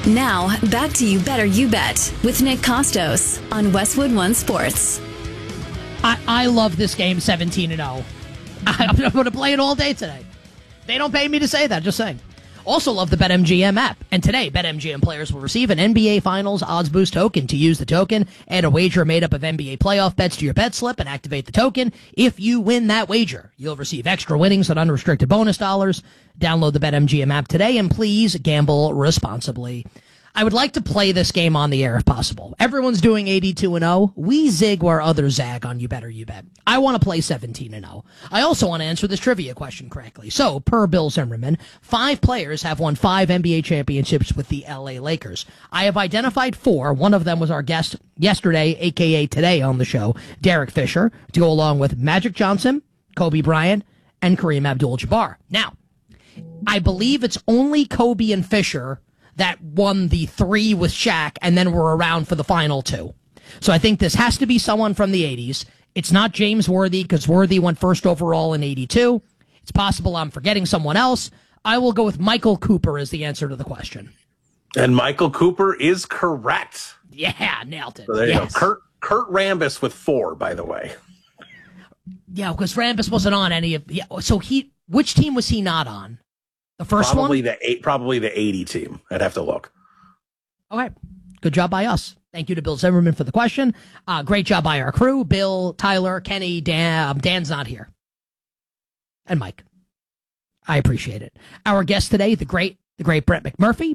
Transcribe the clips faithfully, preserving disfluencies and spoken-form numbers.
Now, back to You Better You Bet with Nick Costos on Westwood One Sports. I, I love this game seventeen and oh. I'm going to play it all day today. They don't pay me to say that, just saying. Also love the BetMGM app. And today, BetMGM players will receive an N B A Finals odds boost token. To use the token, add a wager made up of N B A playoff bets to your bet slip and activate the token. If you win that wager, you'll receive extra winnings and unrestricted bonus dollars. Download the BetMGM app today, and please gamble responsibly. I would like to play this game on the air if possible. Everyone's doing eighty-two and oh. We zig where others zag on You Better You Bet. I want to play seventeen and oh. I also want to answer this trivia question correctly. So, per Bill Zimmerman, five players have won five N B A championships with the L A Lakers. I have identified four. One of them was our guest yesterday, a k a today on the show, Derek Fisher, to go along with Magic Johnson, Kobe Bryant, and Kareem Abdul-Jabbar. Now, I believe it's only Kobe and Fisher that won the three with Shaq and then were around for the final two. So I think this has to be someone from the eighties. It's not James Worthy because Worthy went first overall in eighty-two. It's possible I'm forgetting someone else. I will go with Michael Cooper as the answer to the question. And Michael Cooper is correct. Yeah, nailed it. So there yes. you go. Kurt, Kurt Rambis with four, by the way. Yeah, because Rambis wasn't on any of... Yeah, so he, which team was he not on? The first probably one? The eight, probably the eighty team. I'd have to look. Okay. Good job by us. Thank you to Bill Zimmerman for the question. Uh, great job by our crew. Bill, Tyler, Kenny, Dan. Dan's not here. And Mike. I appreciate it. Our guest today, the great, the great Brett McMurphy.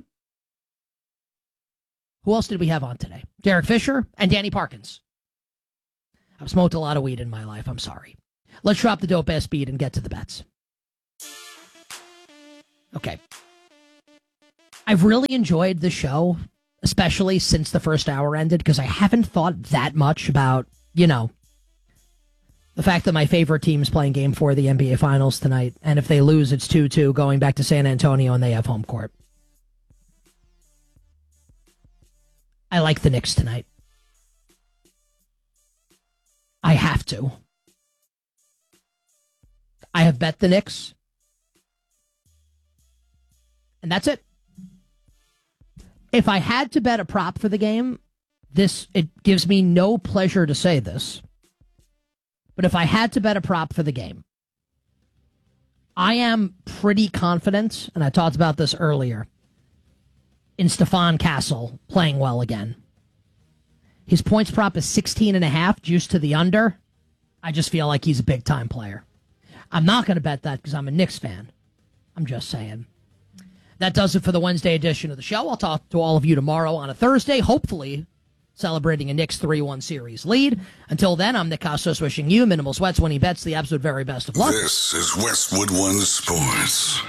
Who else did we have on today? Derek Fisher and Danny Parkins. I've smoked a lot of weed in my life. I'm sorry. Let's drop the dope ass beat and get to the bets. Okay. I've really enjoyed the show, especially since the first hour ended, because I haven't thought that much about, you know, the fact that my favorite team's playing game four of the N B A Finals tonight, and if they lose, it's two two going back to San Antonio and they have home court. I like the Knicks tonight. I have to. I have bet the Knicks. And that's it. If I had to bet a prop for the game, this, it gives me no pleasure to say this, but if I had to bet a prop for the game, I am pretty confident, and I talked about this earlier, in Stephon Castle playing well again. His points prop is sixteen and a half, juiced to the under. I just feel like he's a big-time player. I'm not going to bet that because I'm a Knicks fan. I'm just saying. That does it for the Wednesday edition of the show. I'll talk to all of you tomorrow on a Thursday, hopefully celebrating a Knicks three one series lead. Until then, I'm Nick Costos wishing you minimal sweats, winning bets, the absolute very best of luck. This is Westwood One Sports.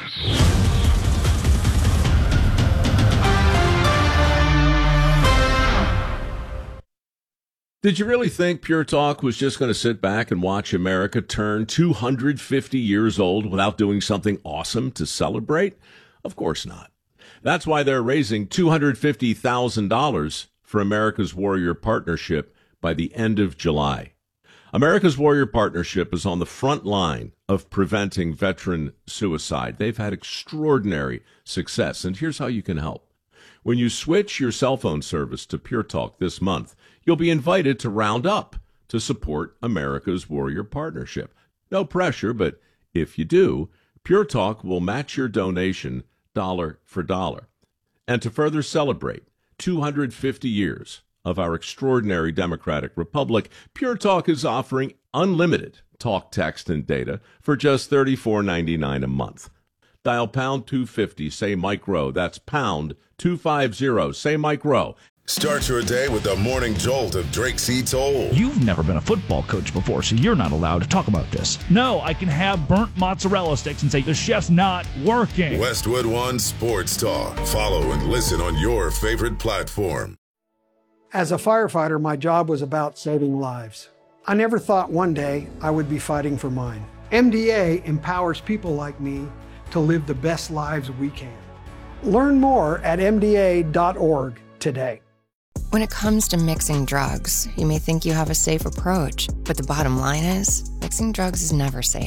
Did you really think Pure Talk was just going to sit back and watch America turn two hundred fifty years old without doing something awesome to celebrate? Of course not. That's why they're raising two hundred fifty thousand dollars for America's Warrior Partnership by the end of July. America's Warrior Partnership is on the front line of preventing veteran suicide. They've had extraordinary success, and here's how you can help. When you switch your cell phone service to Pure Talk this month, you'll be invited to round up to support America's Warrior Partnership. No pressure, but if you do, Pure Talk will match your donation dollar for dollar. And to further celebrate two hundred fifty years of our extraordinary democratic republic, Pure Talk is offering unlimited talk, text, and data for just thirty-four ninety-nine a month. Dial pound two fifty, say Mike Rowe. That's pound two fifty, say Mike Rowe. Start your day with the morning jolt of Drake C. Toll. You've never been a football coach before, so you're not allowed to talk about this. No, I can have burnt mozzarella sticks and say the chef's not working. Westwood One Sports Talk. Follow and listen on your favorite platform. As a firefighter, my job was about saving lives. I never thought one day I would be fighting for mine. M D A empowers people like me to live the best lives we can. Learn more at M D A dot org today. When it comes to mixing drugs, you may think you have a safe approach, but the bottom line is, mixing drugs is never safe.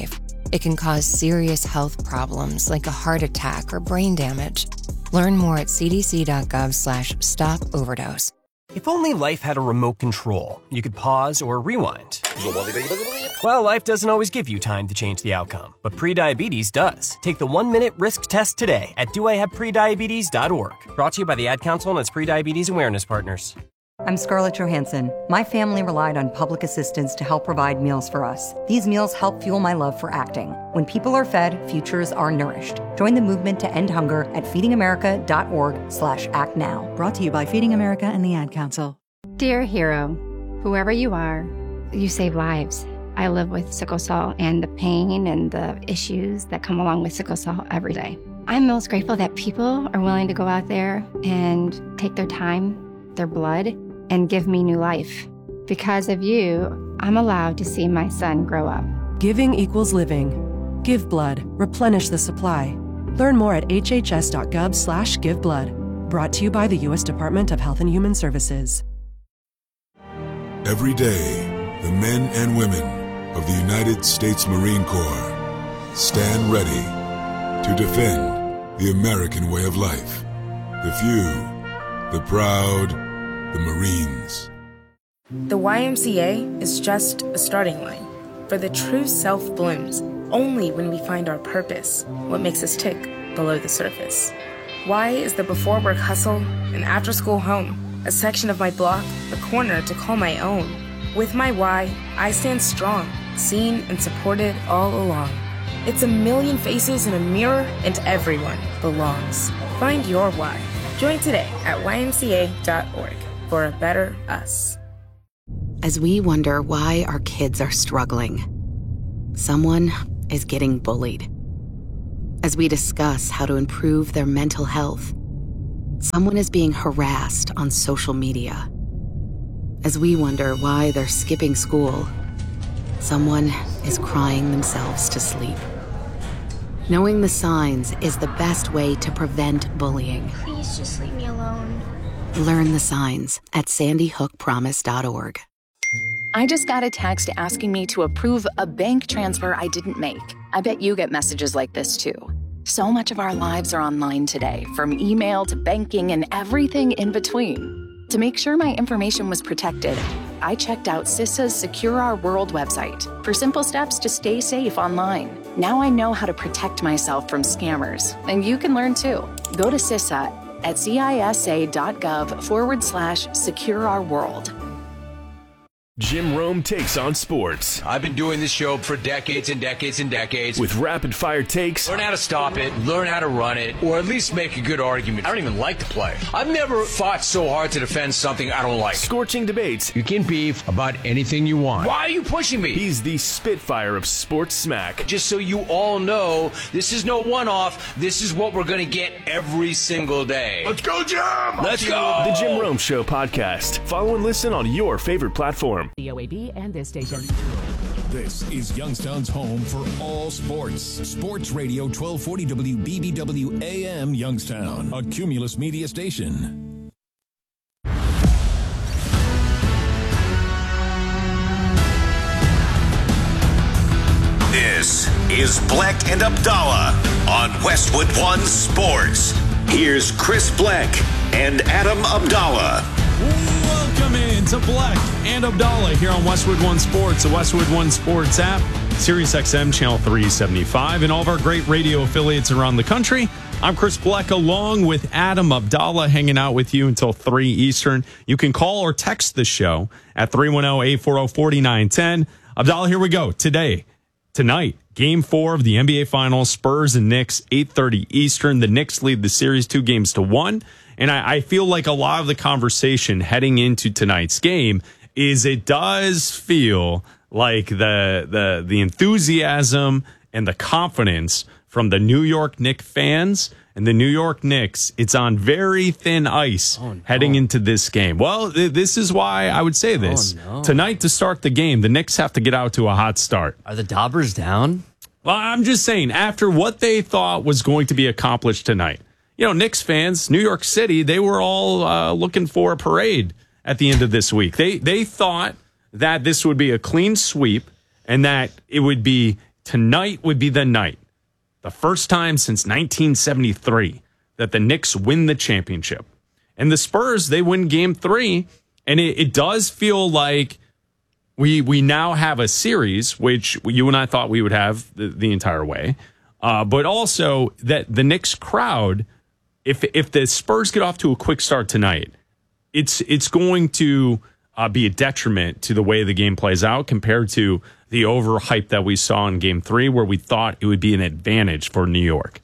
It can cause serious health problems like a heart attack or brain damage. Learn more at cdc.gov slash stop overdose. If only life had a remote control, you could pause or rewind. Well, life doesn't always give you time to change the outcome, but prediabetes does. Take the one-minute risk test today at do I have prediabetes dot org. Brought to you by the Ad Council and its prediabetes awareness partners. I'm Scarlett Johansson. My family relied on public assistance to help provide meals for us. These meals help fuel my love for acting. When people are fed, futures are nourished. Join the movement to end hunger at feedingamerica.org slash act now. Brought to you by Feeding America and the Ad Council. Dear hero, whoever you are, you save lives. I live with sickle cell and the pain and the issues that come along with sickle cell every day. I'm most grateful that people are willing to go out there and take their time, their blood, and give me new life. Because of you, I'm allowed to see my son grow up. Giving equals living. Give blood. Replenish the supply. Learn more at hhs.gov slash give blood. Brought to you by the U S Department of Health and Human Services. Every day, the men and women of the United States Marine Corps stand ready to defend the American way of life. The few, the proud, the Marines. The Y M C A is just a starting line, for the true self blooms only when we find our purpose, what makes us tick below the surface. Y is the before work hustle, an after school home, a section of my block, a corner to call my own. With my Y, I stand strong, seen and supported all along. It's a million faces in a mirror, and everyone belongs. Find your Y. Join today at y m c a dot org. For a better us. As we wonder why our kids are struggling, someone is getting bullied. As we discuss how to improve their mental health, someone is being harassed on social media. As we wonder why they're skipping school, someone is crying themselves to sleep. Knowing the signs is the best way to prevent bullying. Please just leave me alone. Learn the signs at sandy hook promise dot org. I just got a text asking me to approve a bank transfer I didn't make. I bet you get messages like this too. So much of our lives are online today, from email to banking and everything in between. To make sure my information was protected, I checked out CISA's Secure Our World website for simple steps to stay safe online. Now I know how to protect myself from scammers, and you can learn too. Go to CISA at cisa.gov forward slash secure our world. Jim Rome takes on sports. I've been doing this show for decades and decades and decades. With rapid fire takes. Learn how to stop it, learn how to run it, or at least make a good argument. I don't even like to play. I've never fought so hard to defend something I don't like. Scorching debates. You can beef about anything you want. Why are you pushing me? He's the Spitfire of sports smack. Just so you all know, this is no one-off. This is what we're going to get every single day. Let's go, Jim! Let's go! The Jim Rome Show podcast. Follow and listen on your favorite platform. The O A B and this station. This is Youngstown's home for all sports. Sports Radio twelve forty W B B W A M Youngstown, a Cumulus media station. This is Bleck and Abdallah on Westwood One Sports. Here's Chris Bleck and Adam Abdallah. Welcome in to Bleck and Abdallah here on Westwood One Sports, the Westwood One Sports app, Sirius X M Channel three seventy-five, and all of our great radio affiliates around the country. I'm Chris Bleck along with Adam Abdallah, hanging out with you until three Eastern. You can call or text the show at three one zero, eight four zero, four nine one zero. Abdallah, here we go. Today, tonight, Game four of the N B A Finals, Spurs and Knicks, eight thirty Eastern. The Knicks lead the series two games to one. And I, I feel like a lot of the conversation heading into tonight's game is it does feel like the the the enthusiasm and the confidence from the New York Knicks fans and the New York Knicks, it's on very thin ice oh, no. heading into this game. Well, th- this is why I would say this. Oh, no. Tonight, to start the game, the Knicks have to get out to a hot start. Are the Daubers down? Well, I'm just saying, after what they thought was going to be accomplished tonight, you know, Knicks fans, New York City, they were all uh, looking for a parade at the end of this week. They they thought that this would be a clean sweep and that it would be tonight would be the night, the first time since nineteen seventy-three, that the Knicks win the championship. And the Spurs, they win game three, and it, it does feel like we we now have a series, which you and I thought we would have the, the entire way, uh, but also that the Knicks crowd, if if the Spurs get off to a quick start tonight, it's it's going to uh, be a detriment to the way the game plays out compared to the overhype that we saw in game three, where we thought it would be an advantage for New York.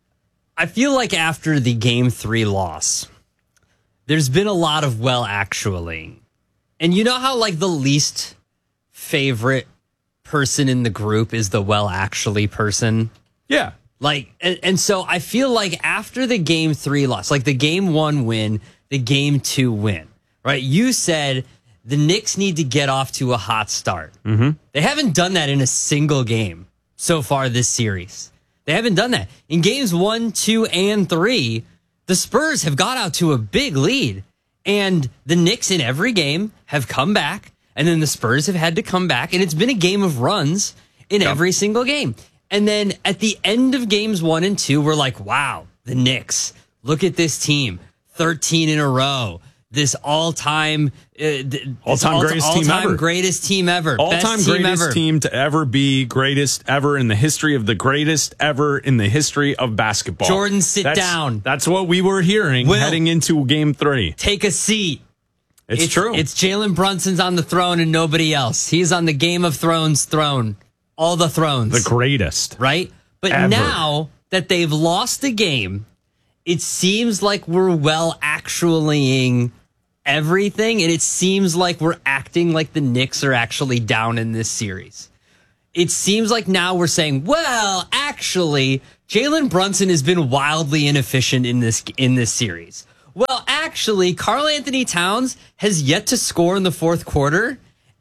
I feel like after the game three loss, there's been a lot of well, actually. And you know how like the least favorite person in the group is the well, actually person? Yeah. Like, and, and so I feel like after the game three loss, like the game one win, the game two win, right? You said the Knicks need to get off to a hot start. Mm-hmm. They haven't done that in a single game so far this series. They haven't done that. In games one, two, and three, the Spurs have got out to a big lead. And the Knicks in every game have come back. And then the Spurs have had to come back. And it's been a game of runs in yep. every single game. And then at the end of games one and two, we're like, wow, the Knicks, look at this team. thirteen in a row. This all-time, uh, all-time all, greatest all-time team ever. greatest team ever. All-time Best greatest team ever. team to ever be greatest ever in the history of the greatest ever in the history of basketball. Jordan, sit that's, down. That's what we were hearing Will, heading into game three. Take a seat. It's, it's true. It's Jalen Brunson's on the throne and nobody else. He's on the Game of Thrones throne. All the thrones. The greatest. Right? But ever. Now that they've lost the game, it seems like we're well actuallying everything, and it seems like we're acting like the Knicks are actually down in this series. It seems like now we're saying, well, actually, Jalen Brunson has been wildly inefficient in this in this series. Well, actually, Karl Anthony Towns has yet to score in the fourth quarter,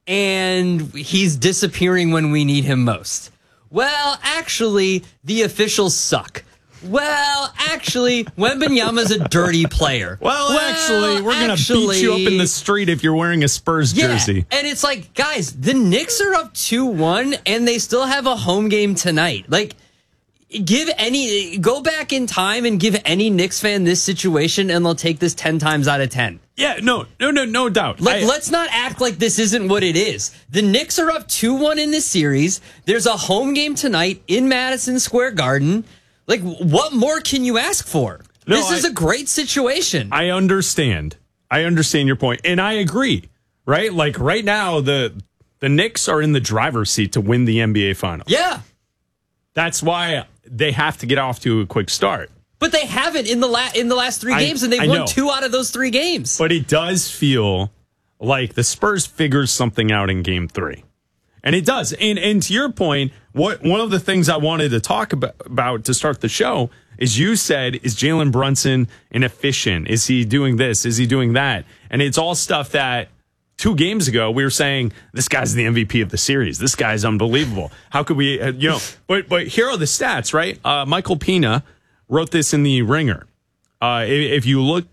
and he's disappearing when we need him most. Well, actually, the officials suck. Well, actually, Wembanyama's a dirty player. Well, well actually, we're going to beat you up in the street if you're wearing a Spurs yeah, jersey. And it's like, guys, the Knicks are up two one, and they still have a home game tonight. Like, give any, go back in time and give any Knicks fan this situation, and they'll take this ten times out of ten. Yeah, no, no, no, no doubt. Like, I, let's not act like this isn't what it is. The Knicks are up two one in this series. There's a home game tonight in Madison Square Garden. Like, what more can you ask for? No, this is I, a great situation. I understand. I understand your point, and I agree. Right? Like, right now, the the Knicks are in the driver's seat to win the N B A Finals. Yeah. That's why they have to get off to a quick start. But they haven't in the la- in the last three I, games, and they've I won know. two out of those three games. But it does feel like the Spurs figures something out in game three. And it does. And and to your point, what one of the things I wanted to talk about, about to start the show is you said, is Jalen Brunson inefficient? Is he doing this? Is he doing that? And it's all stuff that two games ago we were saying, this guy's the M V P of the series. This guy's unbelievable. How could we, uh, you know, but but here are the stats, right? Uh, Michael Pina wrote this in the Ringer. Uh, if, if you look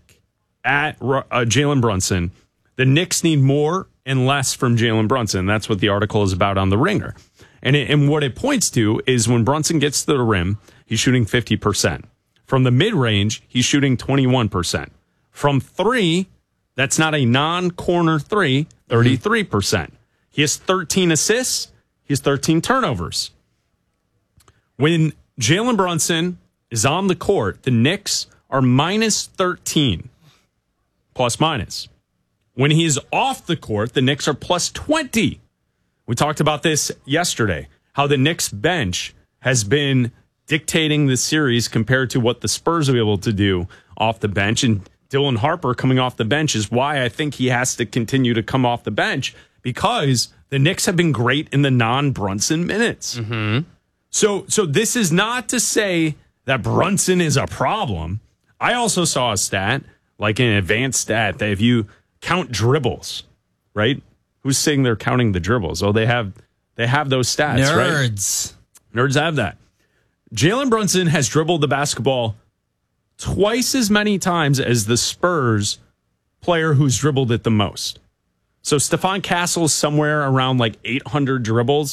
at uh, Jalen Brunson, the Knicks need more and less from Jalen Brunson. That's what the article is about on the Ringer. And, it, and what it points to is when Brunson gets to the rim, he's shooting fifty percent. From the mid-range, he's shooting twenty-one percent. From three, that's not a non-corner three, thirty-three percent. He has thirteen assists. He has thirteen turnovers. When Jalen Brunson is on the court, the Knicks are minus thirteen, plus minus. When he is off the court, the Knicks are plus twenty. We talked about this yesterday, how the Knicks bench has been dictating the series compared to what the Spurs will be able to do off the bench. And Dylan Harper coming off the bench is why I think he has to continue to come off the bench, because the Knicks have been great in the non-Brunson minutes. Mm-hmm. So, so this is not to say that Brunson is a problem. I also saw a stat, like an advanced stat, that if you count dribbles, right? Who's saying they're counting the dribbles? Oh, they have they have those stats, Nerds. right? Nerds have that. Jalen Brunson has dribbled the basketball twice as many times as the Spurs player who's dribbled it the most. So Stephon Castle is somewhere around like eight hundred dribbles.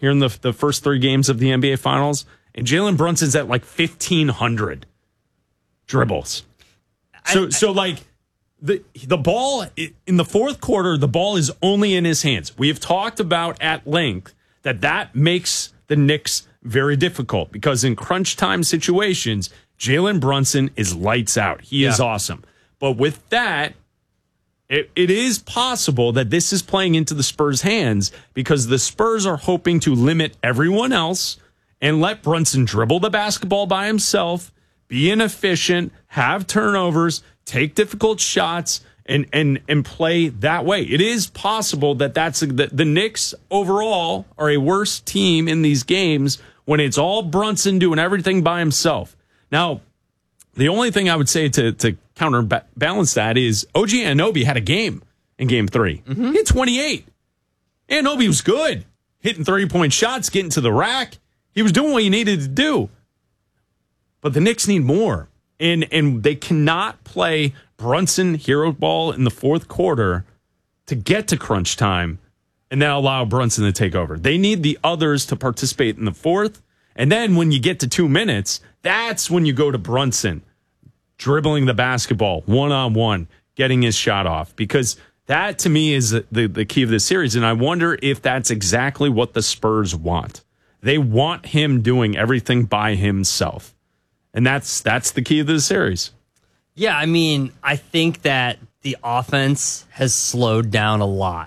here in the, the first three games of the N B A Finals, and Jalen Brunson's at like fifteen hundred dribbles. So, I, so like the the ball in the fourth quarter, the ball is only in his hands. We have talked about at length that that makes the Knicks very difficult because in crunch time situations, Jalen Brunson is lights out. He yeah. is awesome. But with that, it, it is possible that this is playing into the Spurs' hands because the Spurs are hoping to limit everyone else and let Brunson dribble the basketball by himself, be inefficient, have turnovers, take difficult shots, and and and play that way. It is possible that that's the, the Knicks overall are a worse team in these games when it's all Brunson doing everything by himself. Now, the only thing I would say to to counterbalance that is O G Anunoby had a game in game three. Mm-hmm. He had twenty-eight. Anunoby was good, hitting three-point shots, getting to the rack. He was doing what he needed to do. But the Knicks need more. And and they cannot play Brunson hero ball in the fourth quarter to get to crunch time and then allow Brunson to take over. They need the others to participate in the fourth. And then when you get to two minutes, that's when you go to Brunson dribbling the basketball one-on-one, getting his shot off. Because that, to me, is the, the key of this series. And I wonder if that's exactly what the Spurs want. They want him doing everything by himself. And that's that's the key of the series. Yeah, I mean, I think that the offense has slowed down a lot.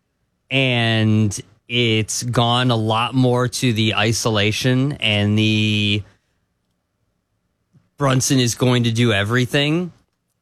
And it's gone a lot more to the isolation and the Brunson is going to do everything.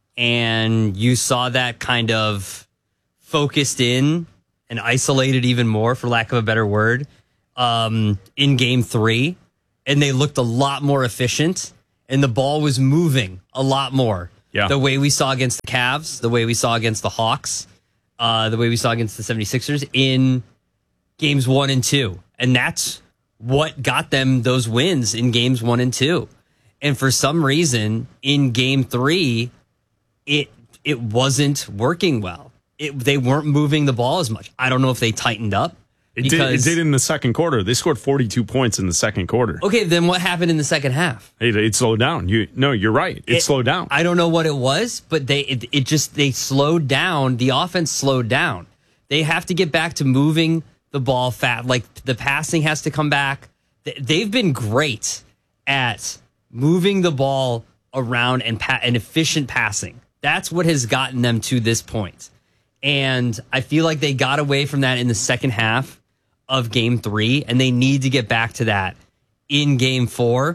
And you saw that kind of focused in and isolated even more, for lack of a better word, um, in game three. And they looked a lot more efficient. And the ball was moving a lot more. Yeah. The way we saw against the Cavs, the way we saw against the Hawks, uh, the way we saw against the seventy-sixers in games one and two. And that's what got them those wins in games one and two. And for some reason, in game three, it it wasn't working well. It, they weren't moving the ball as much. I don't know if they tightened up. It did, it did in the second quarter. They scored forty-two points in the second quarter. Okay, then what happened in the second half? It, it slowed down. You no, you're right. It, it slowed down. I don't know what it was, but they it, it just they slowed down. The offense slowed down. They have to get back to moving the ball fast. Like the passing has to come back. They've been great at moving the ball around and pa- and efficient passing. That's what has gotten them to this point. And I feel like they got away from that in the second half of game three, and they need to get back to that in game four.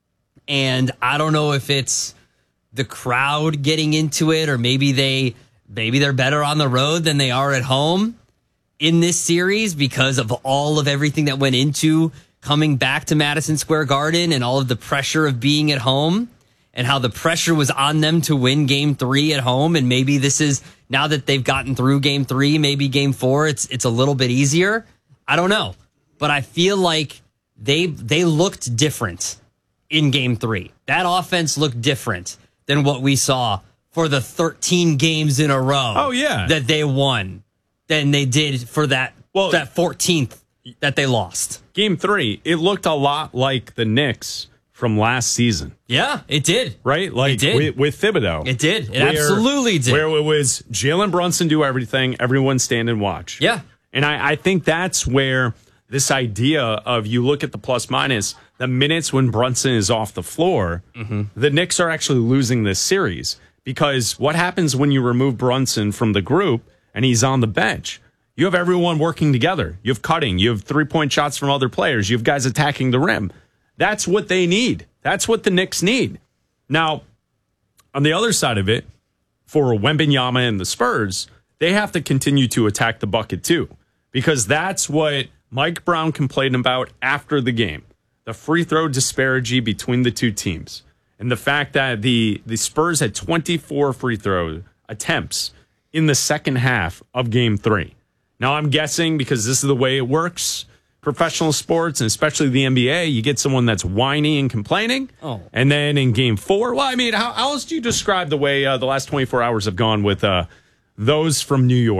And I don't know if it's the crowd getting into it, or maybe they maybe they're better on the road than they are at home in this series because of all of everything that went into coming back to Madison Square Garden and all of the pressure of being at home and how the pressure was on them to win game three at home. And maybe this is, now that they've gotten through game three, maybe game four, it's it's a little bit easier. I don't know, but I feel like they they looked different in game three. That offense looked different than what we saw for the thirteen games in a row. Oh, yeah. That they won than they did for that well, that fourteenth that they lost. Game three, it looked a lot like the Knicks from last season. Yeah, it did. Right? Like it did. With, with Thibodeau. It did. It where, absolutely did. Where it was Jalen Brunson do everything, everyone stand and watch. Yeah. And I, I think that's where this idea of you look at the plus minus, the minutes when Brunson is off the floor, mm-hmm. the Knicks are actually losing this series. Because what happens when you remove Brunson from the group and he's on the bench? You have everyone working together. You have cutting. You have three-point shots from other players. You have guys attacking the rim. That's what they need. That's what the Knicks need. Now, on the other side of it, for Wembanyama and the Spurs, they have to continue to attack the bucket too. Because that's what Mike Brown complained about after the game. The free throw disparity between the two teams. And the fact that the, the Spurs had twenty-four free throw attempts in the second half of game three. Now, I'm guessing because this is the way it works, professional sports, and especially the N B A, you get someone that's whiny and complaining. Oh. And then in game four, well, I mean, how, how else do you describe the way uh, the last twenty-four hours have gone with uh, those from New York?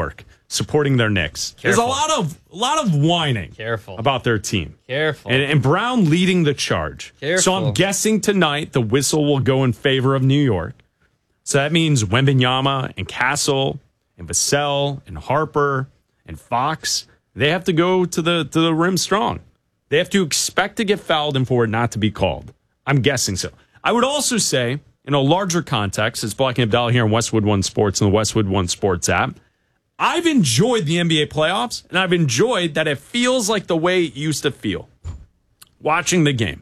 supporting their Knicks. There's a Careful. lot of a lot of whining Careful. about their team. Careful. And, and Brown leading the charge. Careful. So I'm guessing tonight the whistle will go in favor of New York. So that means Wembanyama and Castle and Vassell and Harper and Fox, they have to go to the to the rim strong. They have to expect to get fouled and for it not to be called. I'm guessing so. I would also say, in a larger context, it's Black and Abdallah here on Westwood One Sports and the Westwood One Sports app. I've enjoyed the N B A playoffs, and I've enjoyed that it feels like the way it used to feel. Watching the game.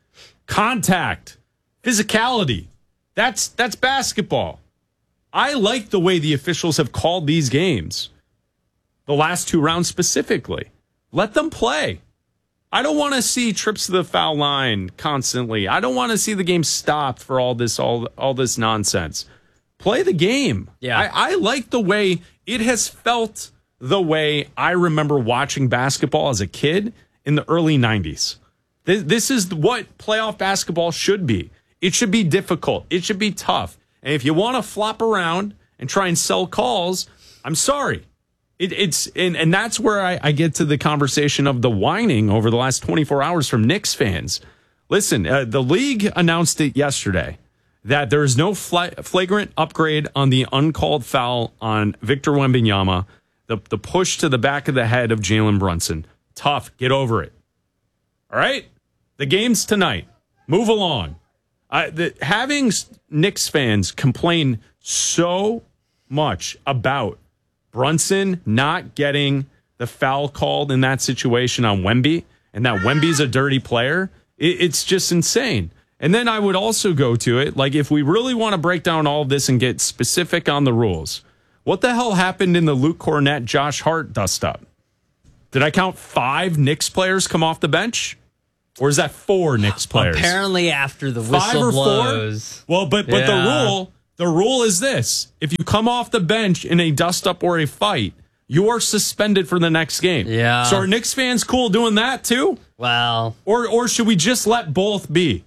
Contact. Physicality. That's that's basketball. I like the way the officials have called these games. The last two rounds specifically. Let them play. I don't want to see trips to the foul line constantly. I don't want to see the game stopped for all this all all this nonsense. Play the game. Yeah. I, I like the way it has felt the way I remember watching basketball as a kid in the early nineties. This, this is what playoff basketball should be. It should be difficult. It should be tough. And if you want to flop around and try and sell calls, I'm sorry. It, it's and, and that's where I, I get to the conversation of the whining over the last twenty-four hours from Knicks fans. Listen, uh, the league announced it yesterday that there is no fla- flagrant upgrade on the uncalled foul on Victor Wembanyama, the, the push to the back of the head of Jalen Brunson. Tough. Get over it. All right? The game's tonight. Move along. Uh, the, having Knicks fans complain so much about Brunson not getting the foul called in that situation on Wemby, and that Wemby's a dirty player, it, it's just insane. And then I would also go to it, like if we really want to break down all of this and get specific on the rules, what the hell happened in the Luke Cornett, Josh Hart dust-up? Did I count five Knicks players come off the bench? Or is that four Knicks players? Apparently after the whistle Five or blows. Four? Well, but but Yeah. the rule the rule is this: if you come off the bench in a dust-up or a fight, you are suspended for the next game. Yeah. So are Knicks fans cool doing that too? Well, or or should we just let both be?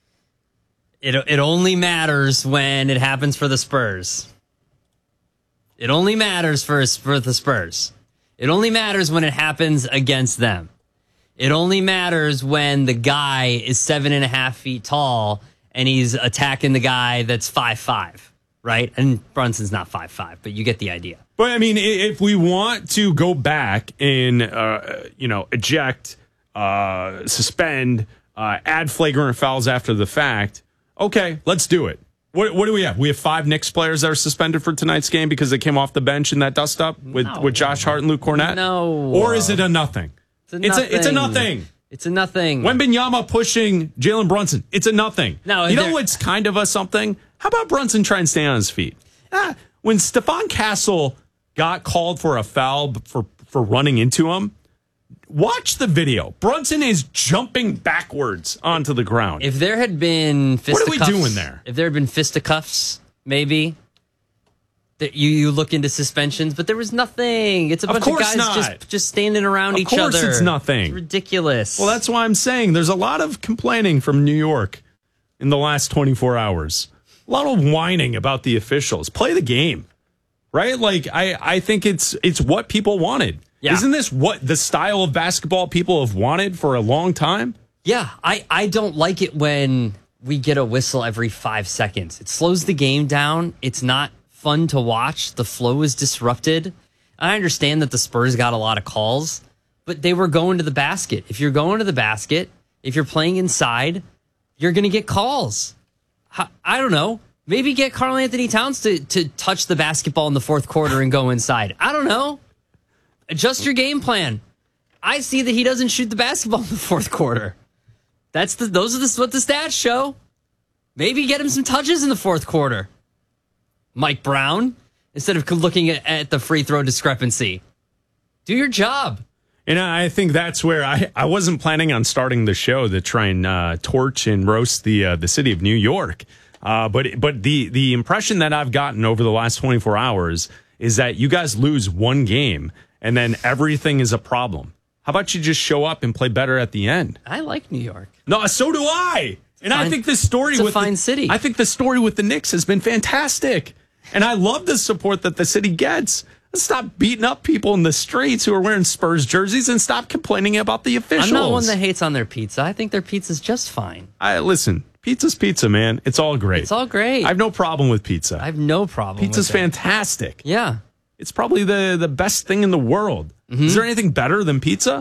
It it only matters when it happens for the Spurs. It only matters for for the Spurs. It only matters when it happens against them. It only matters when the guy is seven and a half feet tall and he's attacking the guy that's five five, right? And Brunson's not five five, but you get the idea. But I mean, i- if we want to go back and uh, you know eject, uh, suspend, uh, add flagrant fouls after the fact, okay, let's do it. What, what do we have? We have five Knicks players that are suspended for tonight's game because they came off the bench in that dust up with, No. with Josh Hart and Luke Cornett? No. Or is it a nothing? It's a It's nothing. a, it's a nothing. It's a nothing. Wembanyama pushing Jalen Brunson. It's a nothing. No, you know there- what's kind of a something? How about Brunson trying to stay on his feet? Ah, when Stephon Castle got called for a foul for, for running into him, watch the video. Brunson is jumping backwards onto the ground. If there had been fisticuffs, What are we doing there? If there had been fisticuffs, maybe that you, you look into suspensions, but there was nothing. It's a Of bunch course of guys not. just just standing around Of each course other. it's nothing. It's ridiculous. Well, that's why I'm saying there's a lot of complaining from New York in the last twenty-four hours. A lot of whining about the officials. Play the game, right? Like I, I think it's it's what people wanted. Yeah. Isn't this what the style of basketball people have wanted for a long time? Yeah, I, I don't like it when we get a whistle every five seconds. It slows the game down. It's not fun to watch. The flow is disrupted. I understand that the Spurs got a lot of calls, but they were going to the basket. If you're going to the basket, if you're playing inside, you're going to get calls. I, I don't know. Maybe get Karl Anthony Towns to, to touch the basketball in the fourth quarter and go inside. I don't know. Adjust your game plan. I see that he doesn't shoot the basketball in the fourth quarter. That's the those are the, what the stats show. Maybe get him some touches in the fourth quarter. Mike Brown, instead of looking at, at the free throw discrepancy, do your job. And I think that's where I, I wasn't planning on starting the show to try and uh, torch and roast the uh, the city of New York. Uh, but but the the impression that I've gotten over the last twenty-four hours is that you guys lose one game and then everything is a problem. How about you just show up and play better at the end? I like New York. No, so do I. And Fine. I think this story It's a with fine the, city. I think the story with the Knicks has been fantastic. And I love the support that the city gets. Let's stop beating up people in the streets who are wearing Spurs jerseys and stop complaining about the officials. I'm not one that hates on their pizza. I think their pizza's just fine. I, listen, pizza's pizza, man. It's all great. It's all great. I have no problem with pizza. I have no problem Pizza's with it. fantastic. Yeah. It's probably the, the best thing in the world. Mm-hmm. Is there anything better than pizza?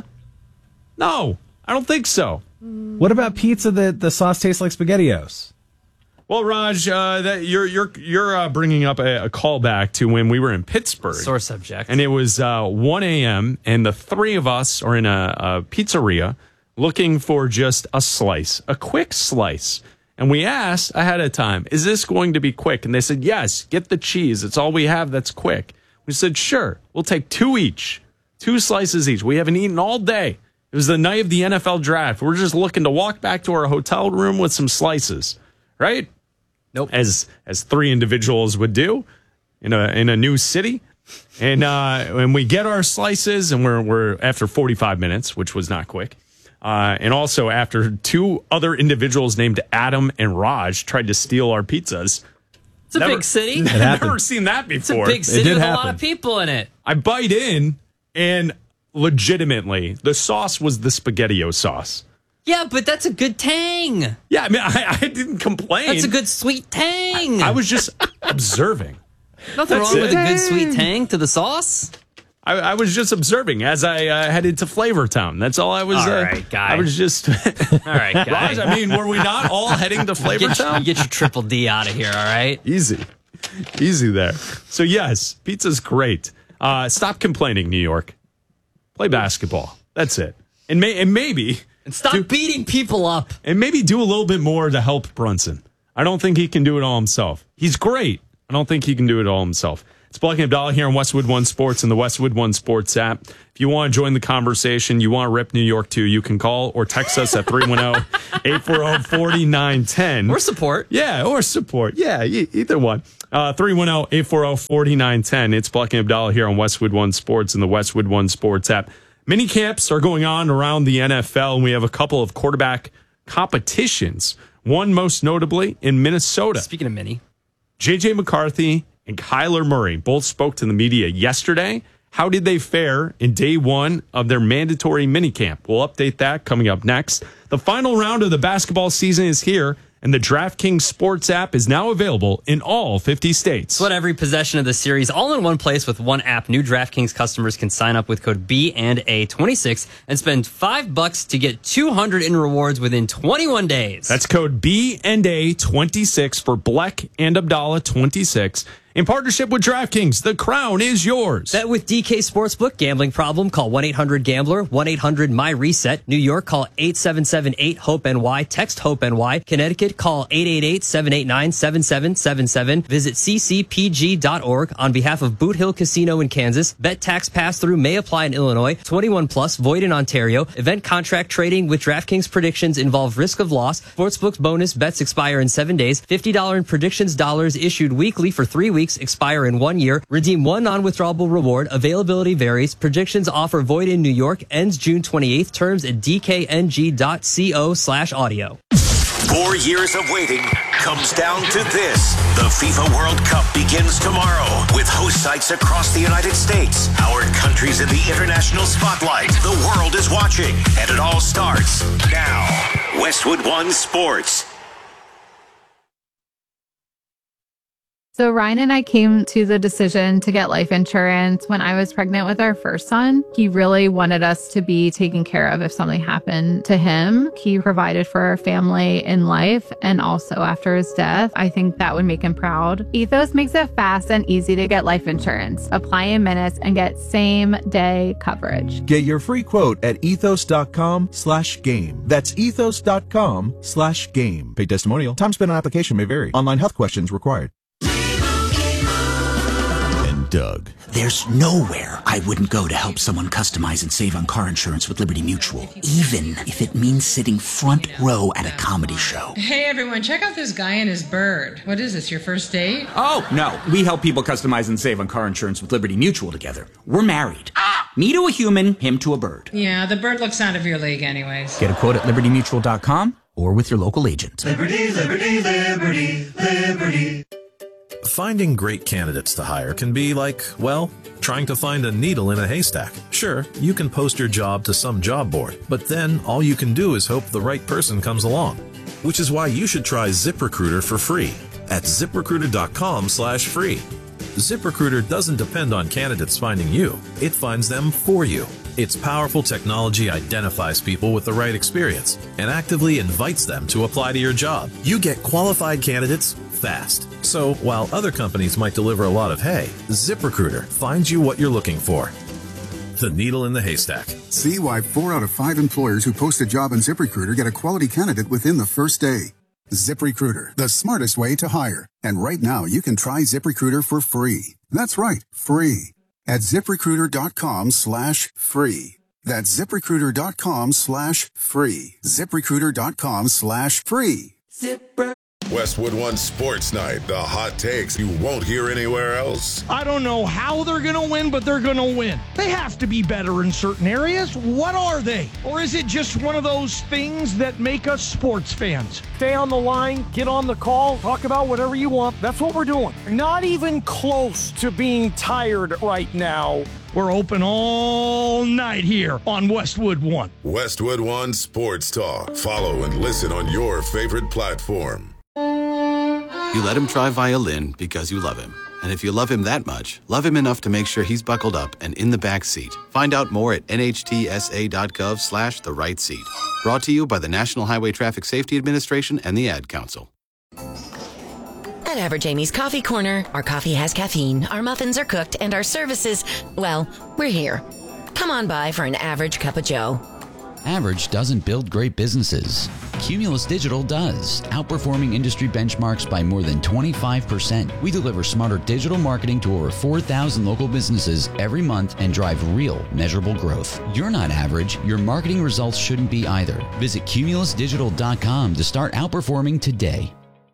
No, I don't think so. What about pizza that the sauce tastes like SpaghettiOs? Well, Raj, uh, that you're you're you're uh, bringing up a, a callback to when we were in Pittsburgh. Sore subject. And it was uh, one a.m. and the three of us are in a, a pizzeria looking for just a slice, a quick slice. And we asked ahead of time, is this going to be quick? And they said, yes, get the cheese. It's all we have that's quick. We said, sure, we'll take two each, two slices each. We haven't eaten all day. It was the night of the N F L draft. We're just looking to walk back to our hotel room with some slices, right? Nope. As as three individuals would do in a in a new city, and uh, and we get our slices, and we're we're after forty-five minutes, which was not quick, uh, and also after two other individuals named Adam and Raj tried to steal our pizzas. It's a never, big city. I've never seen that before. It's a big city with happen. a lot of people in it. I bite in, and legitimately, the sauce was the SpaghettiO sauce. Yeah, but that's a good tang. Yeah, I mean, I, I didn't complain. That's a good sweet tang. I, I was just observing. Nothing That's wrong it. with a good sweet tang to the sauce. I, I was just observing as I uh, headed to Flavortown. That's all I was. All uh, right, guy. I was just. all right, guy. Raj, I mean, were we not all heading to Flavortown? Get your, get your triple D out of here, all right? Easy. Easy there. So, yes, pizza's great. Uh, stop complaining, New York. Play basketball. That's it. And, may, and maybe... And stop do, beating people up. And maybe do a little bit more to help Brunson. I don't think he can do it all himself. He's great. I don't think he can do it all himself. It's Black and Abdallah here on Westwood One Sports and the Westwood One Sports app. If you want to join the conversation, you want to rip New York too, you can call or text us at three one zero, eight four zero, four nine one zero. Or support. Yeah, or support. Yeah, either one. Uh, three one zero, eight four zero, four nine one zero. It's Black and Abdallah here on Westwood One Sports and the Westwood One Sports app. Mini camps are going on around the N F L, and we have a couple of quarterback competitions. One most notably in Minnesota. Speaking of mini, J J McCarthy and Kyler Murray both spoke to the media yesterday. How did they fare in day one of their mandatory minicamp? We'll update that coming up next. The final round of the basketball season is here, and the DraftKings Sports app is now available in all fifty states. Split every possession of the series all in one place with one app. New DraftKings customers can sign up with code B and A twenty-six and spend five bucks to get two hundred in rewards within twenty-one days. That's code B and A twenty-six for Black and Abdallah twenty-six. In partnership with DraftKings, the crown is yours. Bet with D K Sportsbook. Gambling problem? Call one eight hundred gambler, one eight hundred my reset. New York, call eight seven seven eight hope N Y. Text HOPE-NY. Connecticut, call eight eight eight, seven eight nine, seven seven seven seven. Visit c c p g dot org. On behalf of Boot Hill Casino in Kansas, bet tax pass-through may apply in Illinois. twenty-one plus, void in Ontario. Event contract trading with DraftKings predictions involve risk of loss. Sportsbook bonus bets expire in seven days. fifty dollars in predictions dollars issued weekly for three weeks. Expire in one year. Redeem one non-withdrawable reward. Availability varies. Predictions offer void in New York. Ends June twenty-eighth. Terms at d k n g dot co slash audio. Four years of waiting comes down to this. The FIFA World Cup begins tomorrow with host sites across the United States. Our country's in the international spotlight. The world is watching, and it all starts now. Westwood One Sports. So Ryan and I came to the decision to get life insurance when I was pregnant with our first son. He really wanted us to be taken care of if something happened to him. He provided for our family in life and also after his death. I think that would make him proud. Ethos makes it fast and easy to get life insurance. Apply in minutes and get same day coverage. Get your free quote at ethos.com slash game. That's ethos.com slash game. Paid testimonial. Time spent on application may vary. Online health questions required. Doug. There's nowhere I wouldn't go to help someone customize and save on car insurance with Liberty Mutual, even if it means sitting front row at a comedy show. Hey everyone, check out this guy and his bird. What is this, your first date? Oh, no. We help people customize and save on car insurance with Liberty Mutual together. We're married. Ah! Me to a human, him to a bird. Yeah, the bird looks out of your league anyways. Get a quote at liberty mutual dot com or with your local agent. Liberty, liberty, liberty, liberty. Finding great candidates to hire can be like, well, trying to find a needle in a haystack. Sure, you can post your job to some job board, but then all you can do is hope the right person comes along. Which is why you should try ZipRecruiter for free at ziprecruiter.com slash free. ZipRecruiter doesn't depend on candidates finding you. It finds them for you. Its powerful technology identifies people with the right experience and actively invites them to apply to your job. You get qualified candidates fast. So while other companies might deliver a lot of hay, ZipRecruiter finds you what you're looking for. The needle in the haystack. See why four out of five employers who post a job on ZipRecruiter get a quality candidate within the first day. ZipRecruiter, the smartest way to hire. And right now, you can try ZipRecruiter for free. That's right, free. At ZipRecruiter.com slash free. That's ZipRecruiter.com slash free. ZipRecruiter.com slash free. ZipRecruiter. Westwood One Sports Night, the hot takes you won't hear anywhere else. I don't know how they're going to win, but they're going to win. They have to be better in certain areas. What are they? Or is it just one of those things that make us sports fans? Stay on the line, get on the call, talk about whatever you want. That's what we're doing. Not even close to being tired right now. We're open all night here on Westwood One. Westwood One Sports Talk. Follow and listen on your favorite platform. You let him try violin because you love him. And if you love him that much, love him enough to make sure he's buckled up and in the back seat. Find out more at nhtsa.gov slash the right seat. Brought to you by the National Highway Traffic Safety Administration and the Ad Council. At Average Amy's Coffee Corner, our coffee has caffeine, our muffins are cooked, and our services, well, we're here. Come on by for an average cup of joe. Average doesn't build great businesses. Cumulus Digital does, outperforming industry benchmarks by more than twenty-five percent. We deliver smarter digital marketing to over four thousand local businesses every month and drive real, measurable growth. You're not average. Your marketing results shouldn't be either. Visit cumulus digital dot com to start outperforming today.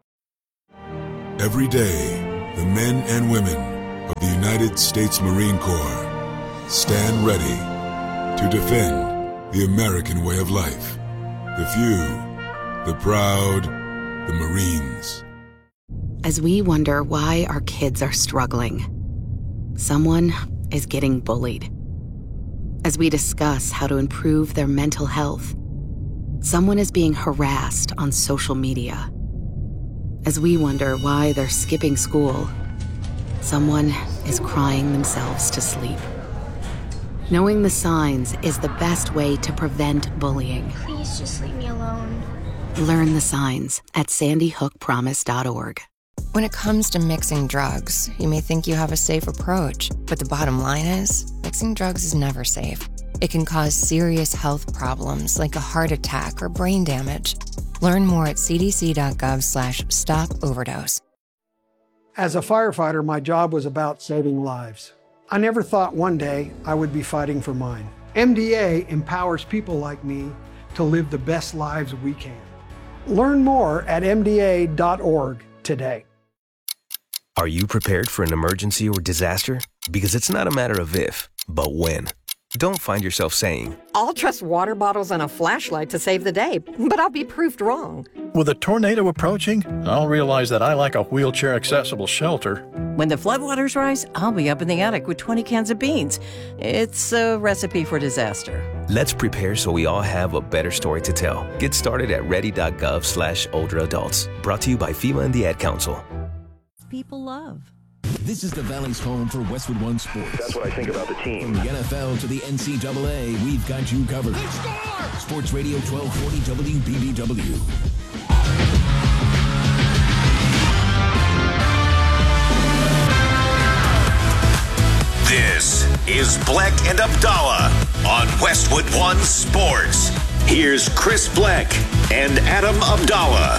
Every day, the men and women of the United States Marine Corps stand ready to defend the American way of life. The few, the proud, the Marines. As we wonder why our kids are struggling, someone is getting bullied. As we discuss how to improve their mental health, someone is being harassed on social media. As we wonder why they're skipping school, someone is crying themselves to sleep. Knowing the signs is the best way to prevent bullying. Please just leave me alone. Learn the signs at sandy hook promise dot org. When it comes to mixing drugs, you may think you have a safe approach, but the bottom line is, mixing drugs is never safe. It can cause serious health problems like a heart attack or brain damage. Learn more at cdc.gov slash stop overdose. As a firefighter, my job was about saving lives. I never thought one day I would be fighting for mine. M D A empowers people like me to live the best lives we can. Learn more at m d a dot org today. Are you prepared for an emergency or disaster? Because it's not a matter of if, but when. Don't find yourself saying, I'll trust water bottles and a flashlight to save the day, but I'll be proved wrong. With a tornado approaching, I'll realize that I lack a wheelchair-accessible shelter. When the floodwaters rise, I'll be up in the attic with twenty cans of beans. It's a recipe for disaster. Let's prepare so we all have a better story to tell. Get started at ready.gov slash older adults. Brought to you by FEMA and the Ad Council. People love. This is the Valley's home for Westwood One Sports. That's what I think about the team. From the N F L to the N C double A, we've got you covered. Sports Radio twelve forty W B B W. This is Bleck and Abdallah on Westwood One Sports. Here's Chris Bleck and Adam Abdallah.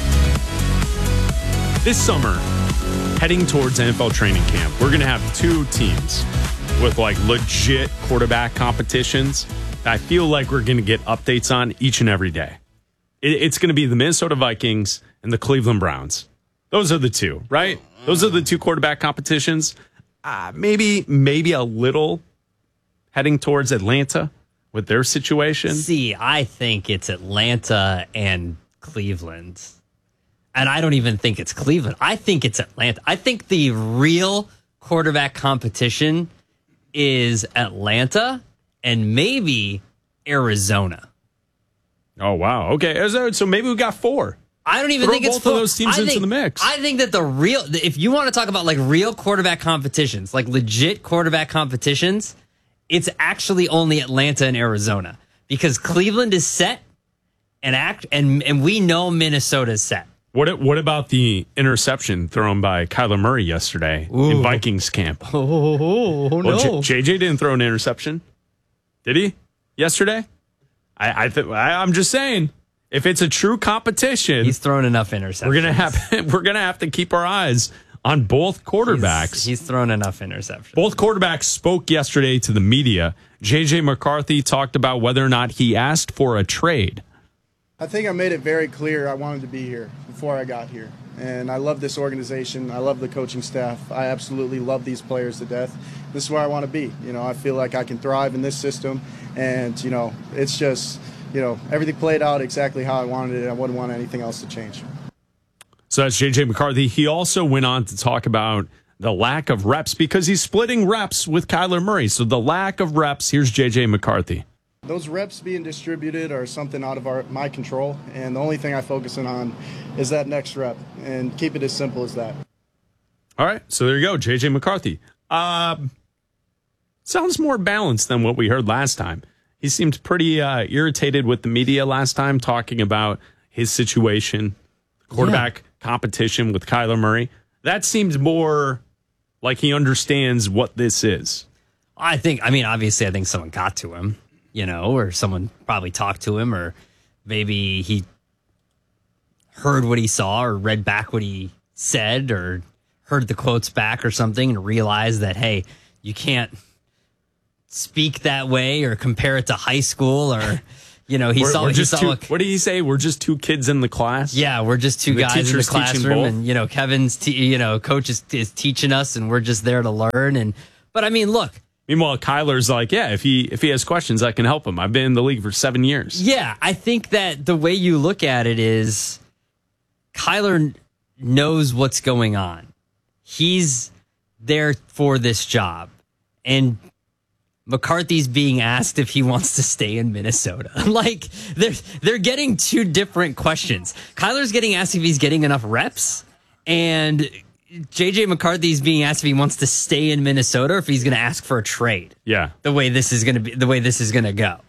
This summer, heading towards N F L training camp, we're going to have two teams with like legit quarterback competitions that I feel like we're going to get updates on each and every day. It's going to be the Minnesota Vikings and the Cleveland Browns. Those are the two, right? Those are the two quarterback competitions. Uh, maybe, maybe a little heading towards Atlanta with their situation. See, I think it's Atlanta and Cleveland. And I don't even think it's Cleveland. I think it's Atlanta. I think the real quarterback competition is Atlanta and maybe Arizona. Oh, wow. Okay. So maybe we got four. I don't even Throw think it's both four. of those teams I into think, the mix. I think that the real, if you want to talk about like real quarterback competitions, like legit quarterback competitions, it's actually only Atlanta and Arizona because Cleveland is set and act, and and we know Minnesota's set. What what about the interception thrown by Kyler Murray yesterday Ooh. in Vikings camp? Oh, oh no. Well, J J didn't throw an interception. Did he? Yesterday? I, I th- I I'm just saying, if it's a true competition, he's thrown enough interceptions. We're gonna have we're gonna have to keep our eyes on both quarterbacks. He's, he's thrown enough interceptions. Both quarterbacks spoke yesterday to the media. J J McCarthy talked about whether or not he asked for a trade. I think I made it very clear I wanted to be here before I got here. And I love this organization. I love the coaching staff. I absolutely love these players to death. This is where I want to be. You know, I feel like I can thrive in this system. And, you know, it's just, you know, everything played out exactly how I wanted it. I wouldn't want anything else to change. So that's J J McCarthy. He also went on to talk about the lack of reps because he's splitting reps with Kyler Murray. So the lack of reps, here's J J McCarthy. Those reps being distributed are something out of our my control, and the only thing I focus on is that next rep, and keep it as simple as that. All right, so there you go, J J McCarthy. Uh, sounds more balanced than what we heard last time. He seemed pretty uh, irritated with the media last time, talking about his situation, quarterback yeah. competition with Kyler Murray. That seems more like he understands what this is. I think, I mean, obviously, I think someone got to him. You know, or someone probably talked to him, or maybe he heard what he saw or read back what he said or heard the quotes back or something and realized that, hey, you can't speak that way or compare it to high school or, you know, he we're, saw, we're he just saw two, a, what did he say? We're just two kids in the class? Yeah, we're just two the guys in the classroom and, you know, Kevin's, te- you know, coach is, is teaching us and we're just there to learn. And, but I mean, look. Meanwhile, Kyler's like, yeah, if he if he has questions, I can help him. I've been in the league for seven years. Yeah, I think that the way you look at it is Kyler knows what's going on. He's there for this job. And McCarthy's being asked if he wants to stay in Minnesota. Like, they're, they're getting two different questions. Kyler's getting asked if he's getting enough reps, and J J McCarthy's being asked if he wants to stay in Minnesota or if he's going to ask for a trade. Yeah. The way this is going to be, the way this is going to go.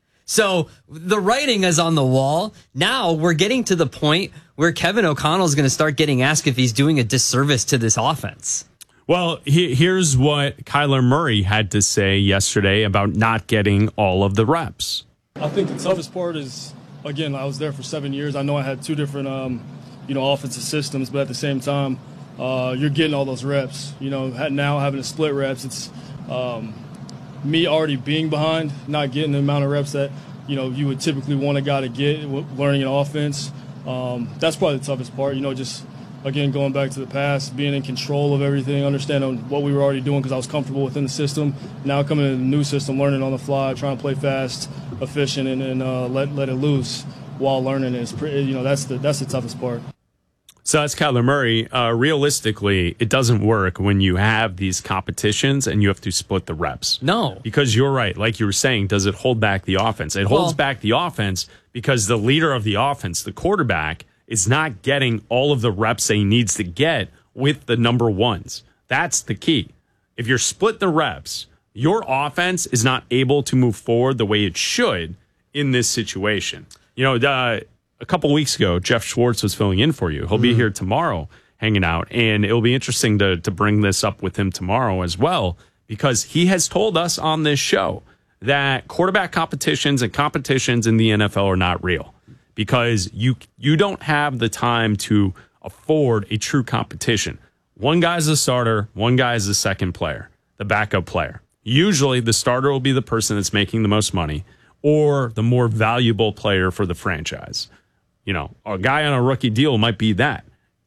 So the writing is on the wall. Now we're getting to the point where Kevin O'Connell is going to start getting asked if he's doing a disservice to this offense. Well, he, here's what Kyler Murray had to say yesterday about not getting all of the reps. I think the toughest part is, again, I was there for seven years. I know I had two different, um, you know, offensive systems, but at the same time, Uh, you're getting all those reps. You know, now having to split reps, it's um, me already being behind, not getting the amount of reps that, you know, you would typically want a guy to get learning an offense. Um, that's probably the toughest part. You know, just, again, going back to the past, being in control of everything, understanding what we were already doing because I was comfortable within the system. Now coming into the new system, learning on the fly, trying to play fast, efficient, and, and uh, let let it loose while learning is, pretty, you know, that's the that's the toughest part. So that's Kyler Murray. Uh, realistically, it doesn't work when you have these competitions and you have to split the reps. No. Because you're right. Like you were saying, does it hold back the offense? It holds well, back the offense because the leader of the offense, the quarterback, is not getting all of the reps that he needs to get with the number ones. That's the key. If you're split the reps, your offense is not able to move forward the way it should in this situation. You know, the... A couple weeks ago, Jeff Schwartz was filling in for you. He'll be here tomorrow hanging out, and it'll be interesting to, to bring this up with him tomorrow as well, because he has told us on this show that quarterback competitions and competitions in the N F L are not real because you you don't have the time to afford a true competition. One guy's a starter, one guy is the second player, the backup player. Usually the starter will be the person that's making the most money or the more valuable player for the franchise. You know, a guy on a rookie deal might be that.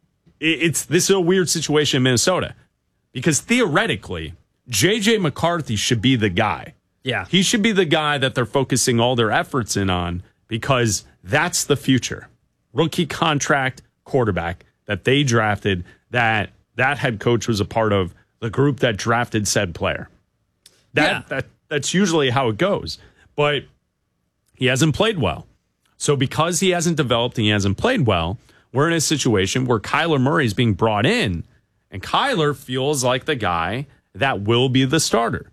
It's this is a weird situation in Minnesota because theoretically, J J McCarthy should be the guy. Yeah. He should be the guy that they're focusing all their efforts in on because that's the future. Rookie contract, quarterback that they drafted, that that head coach was a part of the group that drafted said player. That, yeah. that That's usually how it goes. But he hasn't played well. So because he hasn't developed and he hasn't played well, we're in a situation where Kyler Murray is being brought in, and Kyler feels like the guy that will be the starter.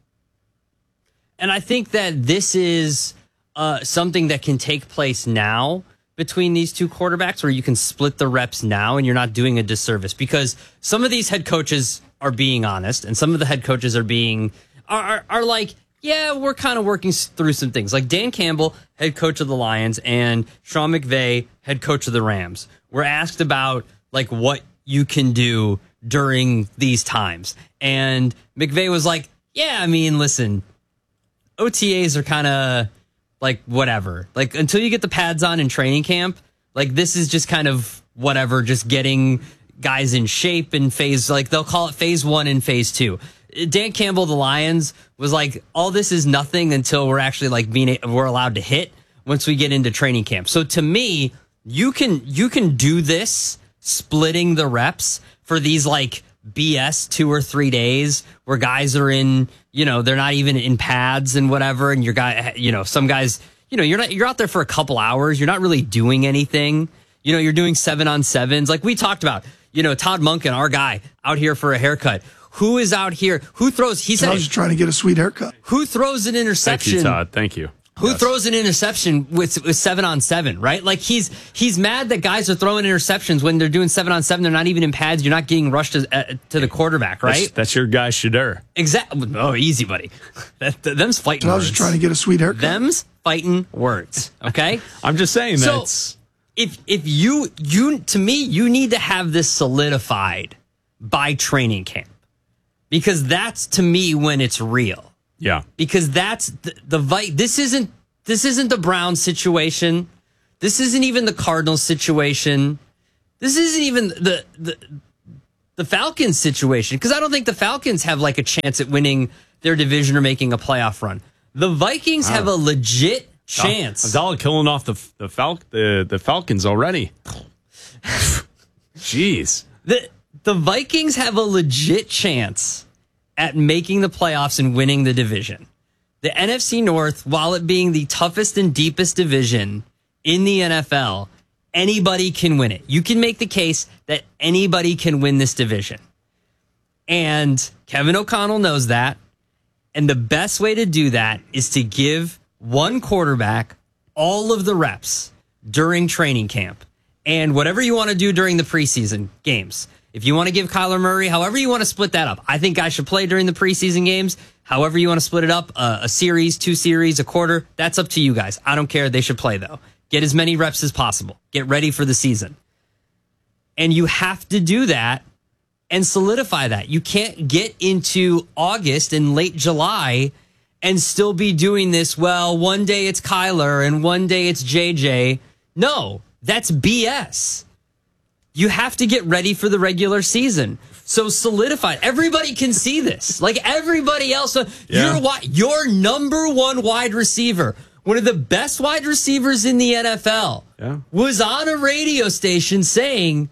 And I think that this is uh, something that can take place now between these two quarterbacks, where you can split the reps now and you're not doing a disservice, because some of these head coaches are being honest, and some of the head coaches are being are are, are like, yeah, we're kind of working through some things. Like Dan Campbell, head coach of the Lions, and Sean McVay, head coach of the Rams, were asked about like what you can do during these times. And McVay was like, yeah, I mean, listen, O T As are kind of like whatever. Like until you get the pads on in training camp, like this is just kind of whatever, just getting guys in shape in phase, like they'll call it phase one and phase two. Dan Campbell, the Lions, was like, all this is nothing until we're actually like being, we're allowed to hit once we get into training camp. So to me, you can, you can do this splitting the reps for these like B S two or three days where guys are in, you know, they're not even in pads and whatever. And your guy, you know, some guys, you know, you're not, you're out there for a couple hours. You're not really doing anything. You know, you're doing seven on sevens. Like we talked about, you know, Todd Monken, our guy out here for a haircut. Who is out here? Who throws? He said, I was just trying to get a sweet haircut. Who throws an interception? Thank you, Todd. Thank you. Who yes. throws an interception with, with seven on seven, right? Like he's he's mad that guys are throwing interceptions when they're doing seven on seven. They're not even in pads. You're not getting rushed to, uh, to the quarterback, right? That's, that's your guy, Shadur. Exactly. Oh, easy, buddy. That, that, them's fighting so words. I was just trying to get a sweet haircut. Them's fighting words, okay? I'm just saying so that. If, if you, you, to me, you need to have this solidified by training camp. Because that's, to me, when it's real. Yeah. Because that's the, the Vi- this isn't this isn't the Browns situation. This isn't even the Cardinals situation. This isn't even the the, the Falcons situation. Because I don't think the Falcons have like a chance at winning their division or making a playoff run. The Vikings wow. have a legit chance. Abdallah killing off the the, Fal- the the Falcons already. Jeez. The The Vikings have a legit chance at making the playoffs and winning the division. The N F C North, while it being the toughest and deepest division in the N F L, anybody can win it. You can make the case that anybody can win this division. And Kevin O'Connell knows that. And the best way to do that is to give one quarterback all of the reps during training camp and whatever you want to do during the preseason games. If you want to give Kyler Murray, however you want to split that up. I think guys should play during the preseason games. However you want to split it up, uh, a series, two series, a quarter, that's up to you guys. I don't care. They should play, though. Get as many reps as possible. Get ready for the season. And you have to do that and solidify that. You can't get into August and late July and still be doing this, well, one day it's Kyler and one day it's J J. No, that's B S. You have to get ready for the regular season. So solidify. Everybody can see this. Like everybody else. Yeah. Your, your number one wide receiver, one of the best wide receivers in the N F L, yeah. was on a radio station saying,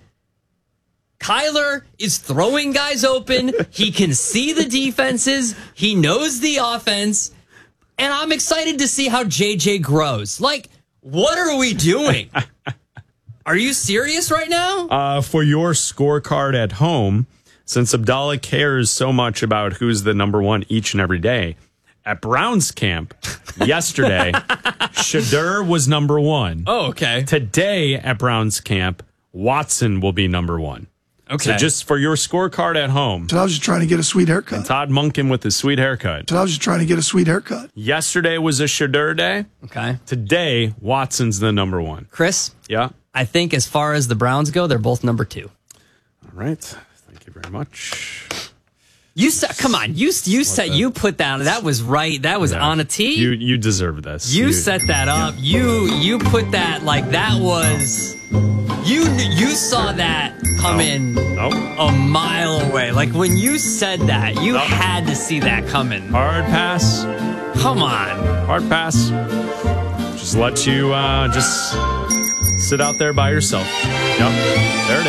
Kyler is throwing guys open. He can see the defenses. He knows the offense. And I'm excited to see how J J grows. Like, what are we doing? Are you serious right now? Uh, for your scorecard at home, since Abdallah cares so much about who's the number one each and every day, at Browns camp yesterday, Shadur was number one. Oh, okay. Today at Browns camp, Watson will be number one. Okay. So just for your scorecard at home. So I was just trying to get a sweet haircut. And Todd Monken with his sweet haircut. So I was just trying to get a sweet haircut. Yesterday was a Shadur day. Okay. Today, Watson's the number one. Chris? Yeah? I think as far as the Browns go, they're both number two. All right. Thank you very much. You said, come on, you you said you put that. That was right. That was yeah. on a tee. You you deserve this. You, you set that up. You you put that like that was. You you saw that come nope. in nope. a mile away. Like when you said that, you nope. had to see that coming. Hard pass. Come on. Hard pass. Just let you uh, just Sit out there by yourself. Yep, there it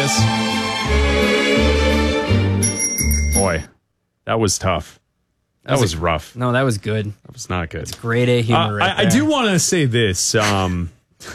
is. Boy, that was tough. That, that was, was a, rough. No, that was good. That was not good. It's grade A humor uh, right I, there. I do want to say this. Um,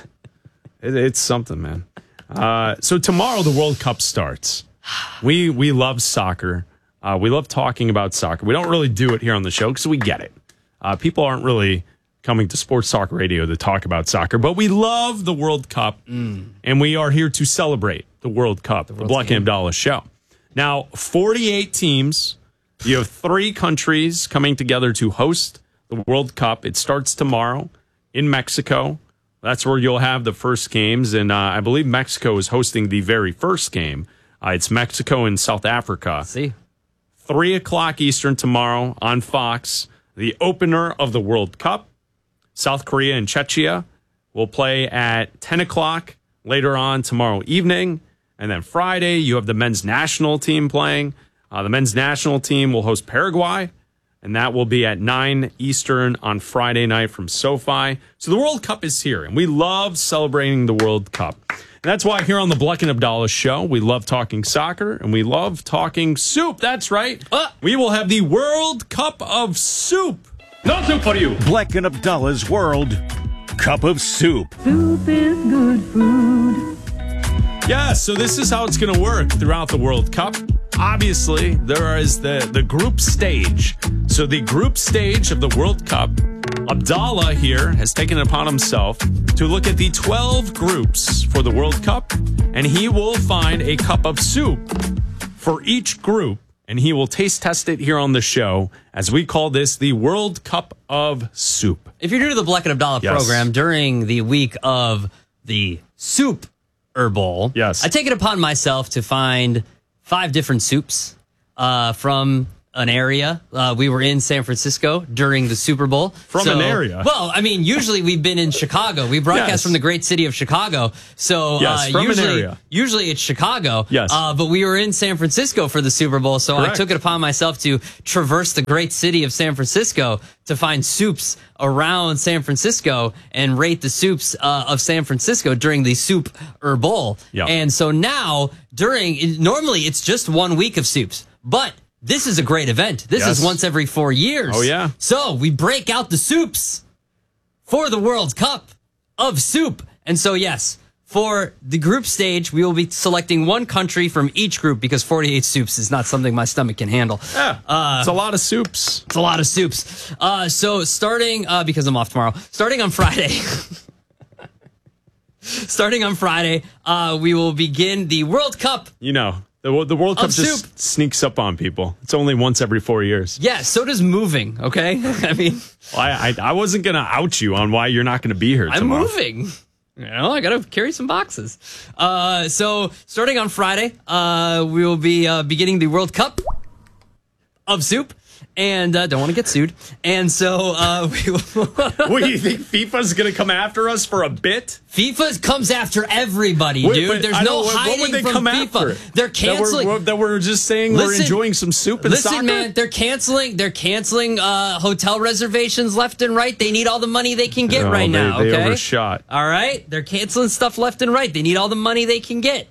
it, it's something, man. Uh, so tomorrow the World Cup starts. We we love soccer. Uh, we love talking about soccer. We don't really do it here on the show because we get it. Uh, people aren't really coming to Sports Talk Radio to talk about soccer, but we love the World Cup, mm. and we are here to celebrate the World Cup, the, the Black and Abdallah show. Now, forty-eight teams. You have three countries coming together to host the World Cup. It starts tomorrow in Mexico. That's where you'll have the first games, and uh, I believe Mexico is hosting the very first game. Uh, it's Mexico and South Africa. Let's see. three o'clock Eastern tomorrow on Fox, the opener of the World Cup. South Korea and Czechia will play at ten o'clock later on tomorrow evening. And then Friday, you have the men's national team playing. Uh, the men's national team will host Paraguay, and that will be at nine Eastern on Friday night from SoFi. So the World Cup is here, and we love celebrating the World Cup. And that's why here on the Bleck and Abdallah show, we love talking soccer, and we love talking soup. That's right. Uh, we will have the World Cup of Soup. No soup for you. Bleck and Abdallah's World Cup of Soup. Soup is good food. Yeah, so this is how it's going to work throughout the World Cup. Obviously, there is the, the group stage. So the group stage of the World Cup, Abdallah here has taken it upon himself to look at the twelve groups for the World Cup, and he will find a cup of soup for each group, and he will taste test it here on the show, as we call this the World Cup of Soup. If you're new to the Bleck and Abdallah Yes. program, during the week of the Soup Bowl, yes. I take it upon myself to find five different soups uh, from an area. Uh, we were in San Francisco during the Super Bowl. From so, an area? Well, I mean, usually we've been in Chicago. We broadcast Yes. from the great city of Chicago. So Yes, uh, from an usually, area. usually it's Chicago. Yes. Uh, but we were in San Francisco for the Super Bowl. So Correct. I took it upon myself to traverse the great city of San Francisco to find soups around San Francisco and rate the soups uh, of San Francisco during the Soup Bowl. Yep. And so now, during normally it's just one week of soups, but this is a great event. This Yes. is once every four years. Oh, yeah. So we break out the soups for the World Cup of Soup. And so, yes, for the group stage, we will be selecting one country from each group because forty-eight soups is not something my stomach can handle. Yeah, Uh, it's a lot of soups. It's a lot of soups. Uh, so starting, uh, because I'm off tomorrow, starting on Friday, starting on Friday, uh, we will begin the World Cup. You know, the, the World Cup Of just soup. sneaks up on people. It's only once every four years. Yeah, so does moving, okay? I mean, Well, I, I, I wasn't going to out you on why you're not going to be here I'm tomorrow. moving. You know, I got to carry some boxes. Uh, so starting on Friday, uh, we will be uh, beginning the World Cup of Soup. And uh, don't want to get sued. And so uh, we will. What, do you think FIFA's going to come after us for a bit? FIFA comes after everybody, Wait, dude. but There's I no don't- what- hiding what would they from come FIFA. after? They're That we're- canceling. That we're, just saying we're Listen- enjoying some soup and Listen, soccer? man, they're canceling. They're canceling uh, hotel reservations left and right. They need all the money they can get No, right they- now. they Okay, overshot. All right, they're canceling stuff left and right. They need all the money they can get.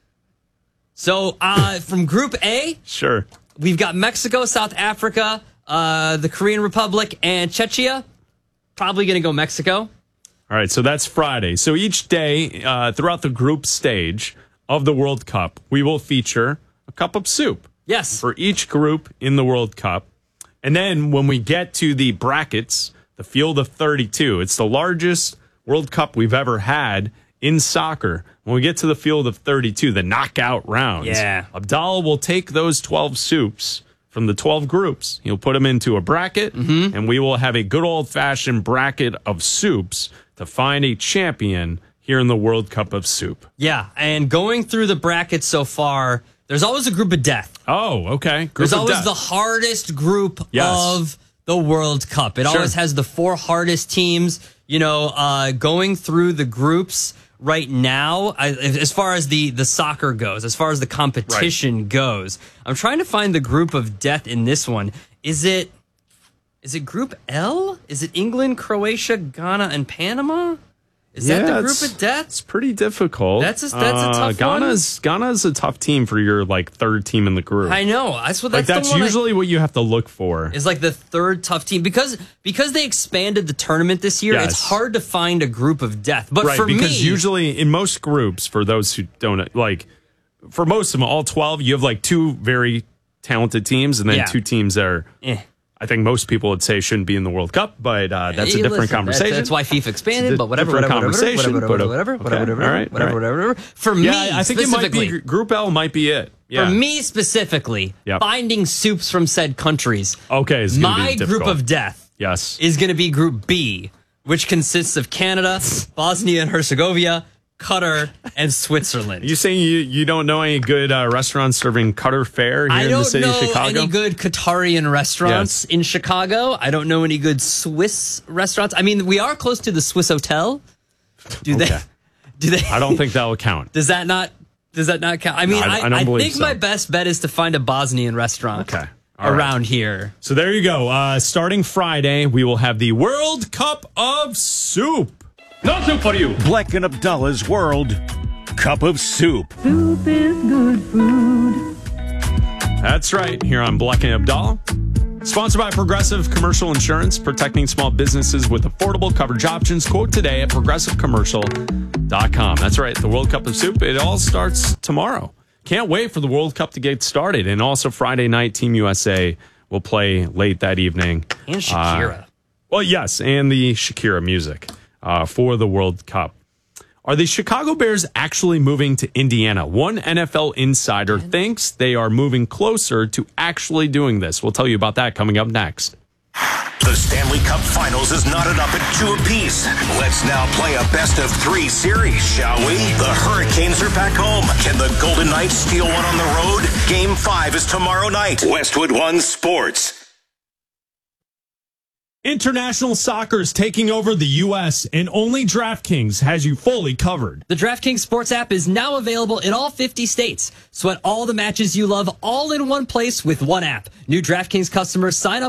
So uh, from Group A, Sure. we've got Mexico, South Africa, uh, the Korean Republic, and Czechia. Probably going to go Mexico. All right, so that's Friday. So each day uh, throughout the group stage of the World Cup, we will feature a cup of soup. Yes. For each group in the World Cup. And then when we get to the brackets, the field of thirty-two, it's the largest World Cup we've ever had in soccer. When we get to the field of thirty-two, the knockout rounds, Yeah. Abdallah will take those twelve soups from the twelve groups. He'll put them into a bracket, Mm-hmm. and we will have a good old-fashioned bracket of soups to find a champion here in the World Cup of Soup. Yeah, and going through the brackets so far, there's always a group of death. Oh, okay. Group There's of always death. the hardest group Yes. of the World Cup. It Sure. always has the four hardest teams. You know, uh, going through the groups right now, I, as far as the, the soccer goes, as far as the competition goes, I'm trying to find the group of death in this one. Is it is it Group L? Is it England, Croatia, Ghana, and Panama? Is yeah, that the it's- group of death? It's pretty difficult. That's a- that's a Uh, tough one. Ghana's Ghana's a tough team for your like third team in the group. I know. That's what Like that's, that's the one I- usually what you have to look for. is like the third tough team because because they expanded the tournament this year. Yes. It's hard to find a group of death. But right, for because me, usually in most groups, for those who don't like, for most of them, all twelve, you have like two very talented teams, and then Yeah. two teams that are. Eh. I think most people would say shouldn't be in the World Cup, but uh, that's Hey, a different listen, conversation. That's, that's why FIFA expanded, It's a but whatever, different whatever, whatever, conversation, whatever, but, uh, whatever, okay, whatever, whatever, all right, whatever, all right. whatever, whatever. For yeah, me, I think it might specifically, be Group L might be it. Yeah. For me specifically, Yep. finding soups from said countries. Okay, it's gonna be my difficult. group of death Yes. is going to be Group B, which consists of Canada, Bosnia and Herzegovina, Qatar, and Switzerland. You saying you, you don't know any good uh, restaurants serving Qatar fare here I in the don't city know of Chicago? any good Qatarian restaurants in Chicago. I don't know any good Swiss restaurants. I mean, we are close to the Swiss Hotel. Do Okay. they? Do they? I don't think that will count. Does that not? Does that not count? I mean, No, I- I, I don't I believe think so. my best bet is to find a Bosnian restaurant. Okay. All right. Around here. So there you go. Uh, starting Friday, we will have the World Cup of Soup. No soup for you. Black and Abdallah's World Cup of Soup. Soup is good food. That's right, here on Black and Abdallah. Sponsored by Progressive Commercial Insurance, protecting small businesses with affordable coverage options. Quote today at progressive commercial dot com. That's right, the World Cup of Soup. It all starts tomorrow. Can't wait for the World Cup to get started. And also Friday night, Team U S A will play late that evening. And Shakira. Uh, well, yes, and the Shakira music uh, for the World Cup. Are the Chicago Bears actually moving to Indiana? One N F L insider thinks they are moving closer to actually doing this. We'll tell you about that coming up next. The Stanley Cup Finals is knotted up at two apiece. Let's now play a best of three series, shall we? The Hurricanes are back home. Can the Golden Knights steal one on the road? Game five is tomorrow night. Westwood One Sports. International soccer is taking over the U S, and only DraftKings has you fully covered. The DraftKings Sports app is now available in all fifty states. Sweat all the matches you love all in one place with one app. New DraftKings customers sign up